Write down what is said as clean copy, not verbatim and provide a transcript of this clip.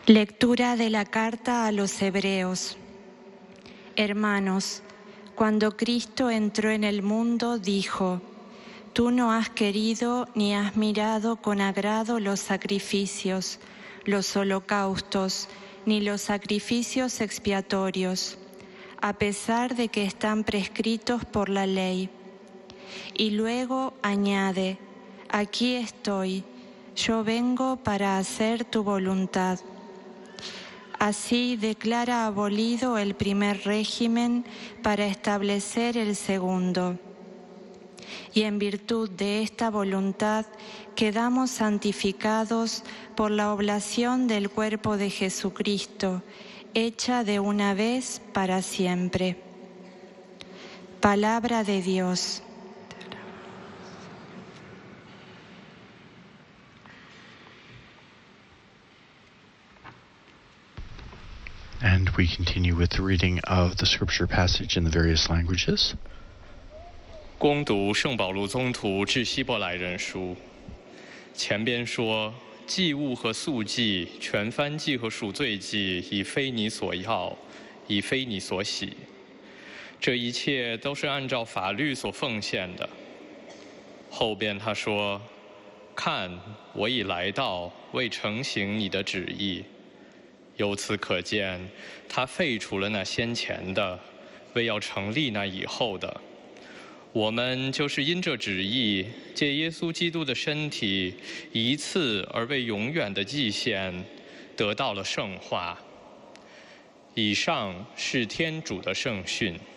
Lectura de la carta a los Hebreos. Hermanos, cuando Cristo entró en el mundo, dijo: Tú no has querido ni has mirado con agrado los sacrificios, los holocaustos, ni los sacrificios expiatorios, a pesar de que están prescritos por la ley. Y luego añade: Aquí estoy, yo vengo para hacer tu voluntad. Así declara abolido el primer régimen para establecer el segundo. Y en virtud de esta voluntad quedamos santificados por la oblación del cuerpo de Jesucristo, hecha de una vez para siempre. Palabra de Dios. And we continue with the reading of the scripture passage in the various languages. 恭读圣保禄宗徒致希伯来人书。前边说，祭物和素祭、全燔祭和赎罪祭，已非你所要，已非你所喜。这一切都是按照法律所奉献的。后边他说：看，我已来到，为成行你的旨意。由此可见，他废除了那先前的，为要成立那以后的。我们就是因这旨意，借耶稣基督的身体，一次而为永远的祭献，得到了圣化。以上是天主的圣训。